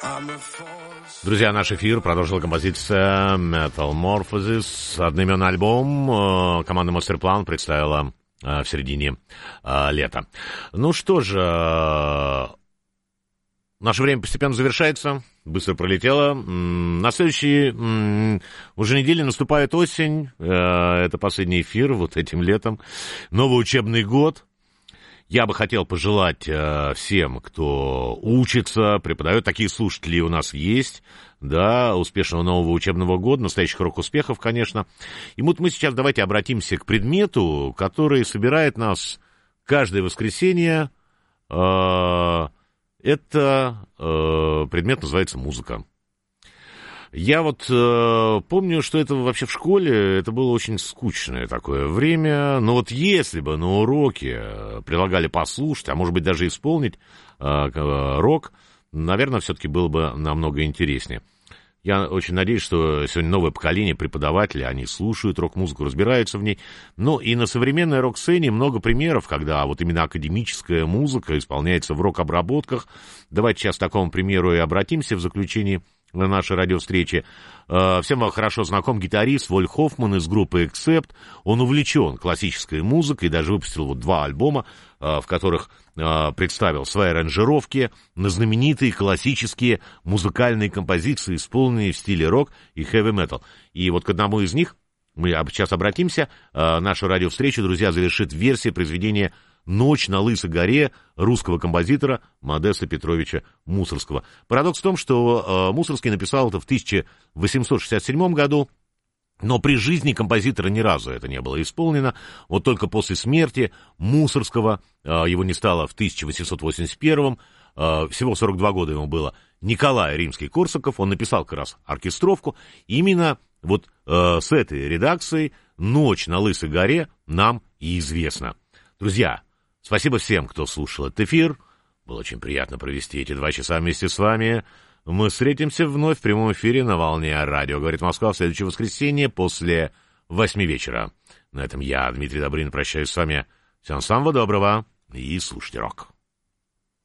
Друзья, наш эфир продолжила композиция Metamorphosis, одноименный альбом. Команда Masterplan представила в середине лета. Ну что же, наше время постепенно завершается, быстро пролетело. На следующей уже неделе наступает осень, это последний эфир вот этим летом, новый учебный год. Я бы хотел пожелать всем, кто учится, преподает, такие слушатели у нас есть, да, успешного нового учебного года, настоящих рок-успехов, конечно. И вот мы сейчас давайте обратимся к предмету, который собирает нас каждое воскресенье. Это предмет называется музыка. Я вот помню, что это вообще в школе, это было очень скучное такое время, но вот если бы на уроке предлагали послушать, а может быть даже исполнить рок, наверное, все-таки было бы намного интереснее. Я очень надеюсь, что сегодня новое поколение преподавателей, они слушают рок-музыку, разбираются в ней. Ну и на современной рок-сцене много примеров, когда вот именно академическая музыка исполняется в рок-обработках. Давайте сейчас к такому примеру и обратимся в заключении на нашей радиовстрече. Всем вам хорошо знаком гитарист Воль Хоффман из группы Accept. Он увлечен классической музыкой и даже выпустил вот 2 альбома, в которых представил свои аранжировки на знаменитые классические музыкальные композиции, исполненные в стиле рок и хэви-метал. И вот к одному из них мы сейчас обратимся. Нашу радиовстречу, друзья, завершит версия произведения «Ночь на Лысой горе» русского композитора Модеста Петровича Мусорского. Парадокс в том, что Мусорский написал это в 1867 году, но при жизни композитора ни разу это не было исполнено. Вот только после смерти Мусорского, его не стало в 1881, всего 42 года ему было, Николай Римский-Корсаков, он написал как раз оркестровку. Именно вот с этой редакцией «Ночь на Лысой горе» нам и известно. Друзья, спасибо всем, кто слушал этот эфир. Было очень приятно провести эти 2 часа вместе с вами. Мы встретимся вновь в прямом эфире на волне радио «Говорит Москва» в следующее воскресенье после 8 вечера. На этом я, Дмитрий Добрын, прощаюсь с вами. Всем самого доброго и слушайте рок.